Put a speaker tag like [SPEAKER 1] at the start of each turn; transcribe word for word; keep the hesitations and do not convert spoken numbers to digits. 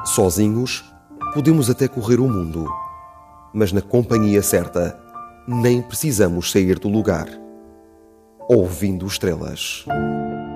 [SPEAKER 1] Sozinhos, podemos até correr o mundo, mas na companhia certa, nem precisamos sair do lugar. Ouvindo estrelas.